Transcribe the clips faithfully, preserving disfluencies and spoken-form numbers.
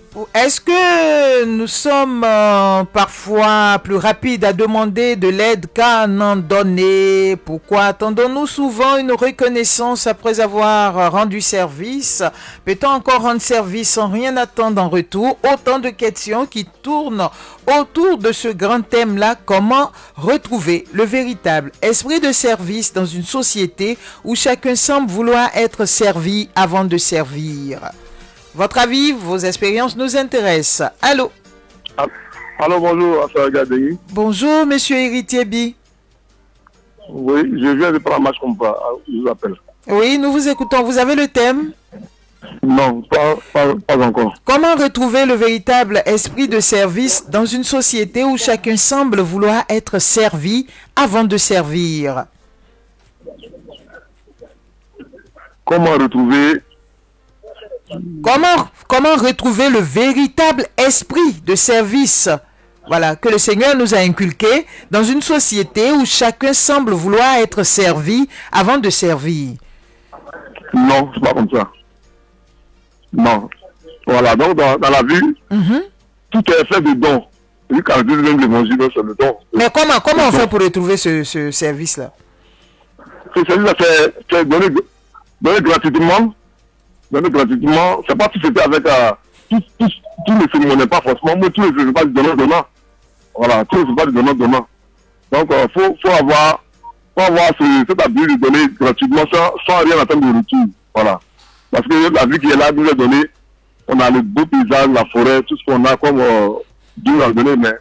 Est-ce que nous sommes euh, parfois plus rapides à demander de l'aide qu'à en donner? Pourquoi attendons-nous souvent une reconnaissance après avoir rendu service? Peut-on encore rendre service sans rien attendre en retour? Autant de questions qui tournent autour de ce grand thème-là. Comment retrouver le véritable esprit de service dans une société où chacun semble vouloir être servi avant de servir? Votre avis, vos expériences nous intéressent. Allô? Allô, bonjour, Affaire Gadegui. Bonjour, monsieur Héritier Bi. Oui, je viens de prendre match comme pas, je vous appelle. Oui, nous vous écoutons. Vous avez le thème? Non, pas, pas, pas encore. Comment retrouver le véritable esprit de service dans une société où chacun semble vouloir être servi avant de servir? Comment retrouver... Comment, comment retrouver le véritable esprit de service, voilà, que le Seigneur nous a inculqué dans une société où chacun semble vouloir être servi avant de servir? Non, c'est pas comme ça. Non. Voilà, donc dans, dans la vie, mm-hmm. tout est fait de dons. Et quand je dis même l'évangile, c'est le don. Mais comment, comment on fait pour retrouver ce, ce service-là? Ce service-là, c'est donné, donné gratuitement. Donner gratuitement, c'est pas si c'était avec euh, tous tout, tout les cérémonies, pas forcément, mais tous les pas du donnant-donnant. Voilà, tous les pas du donnant-donnant. Donc, il euh, faut, faut avoir, faut avoir ce, cette habitude de donner gratuitement sans, sans rien attendre de retour. Voilà. Parce que la vie qui est là, nous l'a donné, on a le beau paysage, la forêt, tout ce qu'on a comme euh, Dieu nous a donné, mais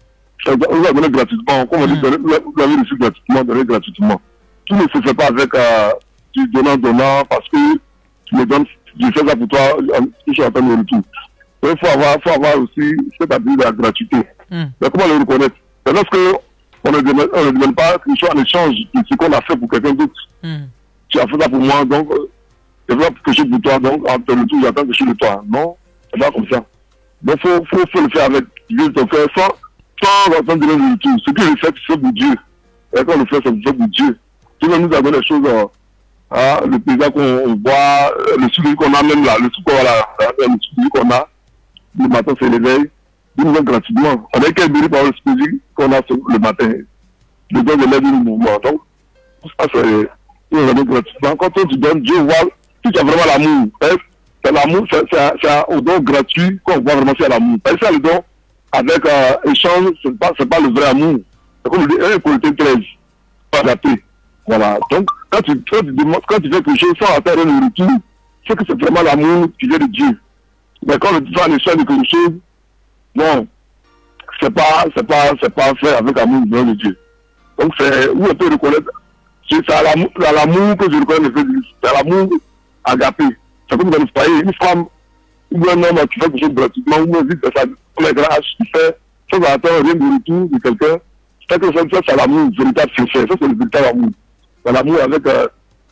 on nous a donné gratuitement. Comme on dit, donner, vous avez reçu gratuitement, donné gratuitement. Tout ne se fait pas avec euh, du donnant-donnant parce que tu me donnes. Je fais ça pour toi, je suis en train de retour. Il faut avoir, faut avoir aussi cette habitude de la gratuité. Mm. Mais comment le reconnaître? C'est parce qu'on ne demande, on ne demande pas qu'il soit en échange de ce qu'on a fait pour quelqu'un d'autre. Mm. Tu as fait ça pour moi, donc je vais quelque chose pour toi, donc en te retour, j'attends quelque chose de toi. Non, c'est pas comme ça. Donc il faut, faut, faut le faire avec Dieu, ton frère, sans, sans attendre de le retour. Ce que je fais, c'est pour Dieu. Et quand on le fait, c'est pour Dieu. Dieu nous a donné des choses. Euh, Ah, le paysage qu'on voit, le sourire qu'on a même là, le sourire qu'on a, le sourire qu'on a, le matin c'est l'éveil, nous nous donne gratuitement. On est qu'un béni par le sourire qu'on a le matin, le don de l'aide du mouvement. Donc, ça c'est, nous nous donne gratuitement. Quand on te donne, Dieu voit, si tu as vraiment l'amour, c'est l'amour, c'est un don gratuit qu'on voit vraiment c'est l'amour. C'est ça le don avec euh, échange, c'est pas, c'est pas le vrai amour. C'est comme le dit un Corinthiens treize, pas la paix. Voilà. Donc, quand tu, quand, tu demandes, quand tu fais quelque chose sans attendre un retour, c'est que c'est vraiment l'amour qui vient de Dieu. Mais quand tu fais en échange de quelque chose, non, c'est pas, c'est pas, c'est pas fait avec l'amour de Dieu. Donc, c'est où on peut reconnaître, c'est à l'amour, à l'amour que je reconnais le fait de Dieu. C'est à l'amour agapé. C'est comme dans le foyer, une femme, ou un homme qui fait quelque chose gratuitement, ou on dit que ça, on est grâce, qui fait, sans attendre rien de retour de quelqu'un, c'est que ça, c'est l'amour véritable, c'est fait. Ça, c'est le véritable amour. Dans l'amour avec euh,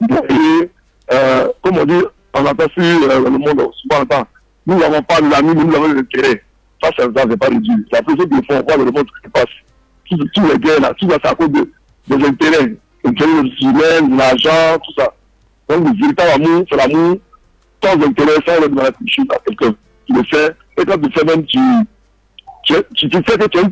et, euh, comme on dit, on entend sur euh, le monde souvent longtemps. Nous n'avons pas de l'amour, nous avons de l'intérêt. Ça, ça ne pas le dire. La personne qui font voir le monde qui passe. Tous les guerres là, tout ça, c'est à cause de, des intérêts. Intérêts humains, de l'argent, tout ça. Donc le véritable amour, c'est l'amour sans intérêt, sans le demander quelque chose à quelqu'un. Tu le fais, et quand tu le fais même, tu, tu, tu, tu sais que tu as